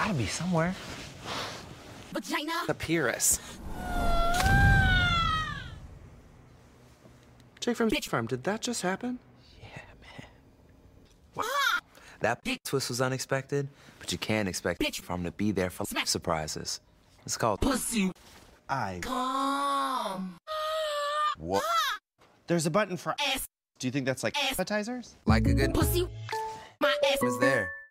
gotta be somewhere. Vagina. The Pyrrhus. Jake from Bitch Farm, did that just happen? Yeah, man. That twist was unexpected, but you can't expect Bitch Farm to be there for surprises. It's called Pussy. Come. What? There's a button for ass. Do you think that's like appetizers? like a good Pussy. My ass was there.